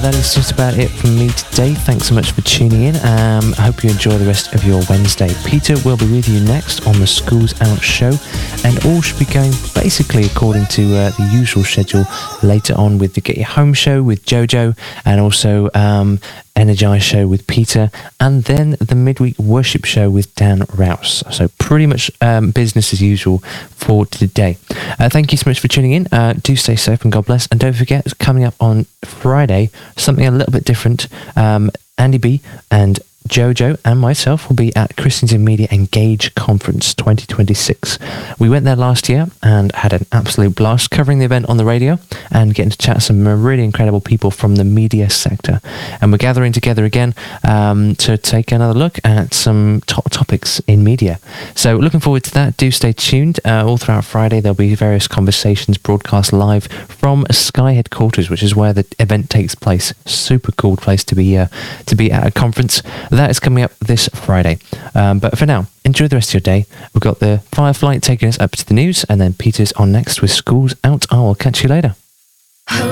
that is just about it from me today. Thanks so much for tuning in. I hope you enjoy the rest of your Wednesday. Peter will be with you next on the Schools Out show, and all should be going basically according to the usual schedule later on with the Get You Home show with Jojo, and also Energize show with Peter, and then the midweek worship show with Dan Rouse. So pretty much business as usual for today. Thank you so much for tuning in. Do stay safe and God bless. And don't forget, coming up on Friday, something a little bit different. Andy B and Jojo and myself will be at Christians in Media Engage Conference 2026. We went there last year and had an absolute blast covering the event on the radio and getting to chat to some really incredible people from the media sector. And we're gathering together again to take another look at some top topics in media. So looking forward to that. Do stay tuned. All throughout Friday there'll be various conversations broadcast live from Sky headquarters, which is where the event takes place. Super cool place to be at a conference. That is coming up this Friday. But for now, enjoy the rest of your day. We've got the Fireflight taking us up to the news, and then Peter's on next with Schools Out. I will catch you later.